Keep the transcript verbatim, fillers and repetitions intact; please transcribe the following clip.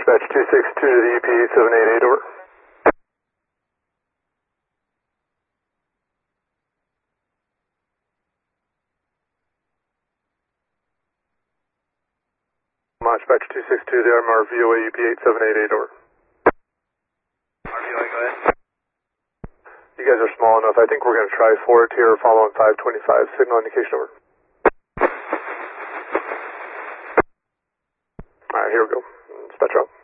Dispatch two six two to the U P eight seven eight eight, over. Dispatch two six two, the R M R V O A U P eight seven eight eight, over. R V O A, go ahead. You guys are small enough. I think we're going to try Fort here, following five twenty-five. Signal indication, over. Alright, here we go. Dispatch out.